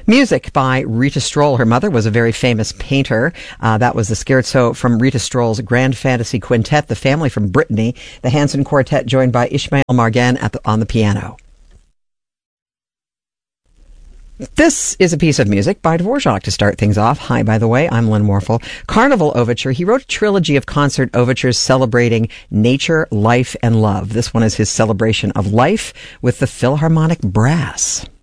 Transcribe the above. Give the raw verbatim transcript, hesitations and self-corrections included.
Music by Rita Stroll. Her mother was a very famous painter. Uh, that was the scherzo from Rita Stroll's Grand Fantasy Quintet, the family from Brittany, the Hanson Quartet joined by Ishmael Margan at the, on the piano. This is a piece of music by Dvorak to start things off. Hi, by the way, I'm Lynn Morphle. Carnival Overture. He wrote a trilogy of concert overtures celebrating nature, life, and love. This one is his celebration of life with the Philharmonic Brass.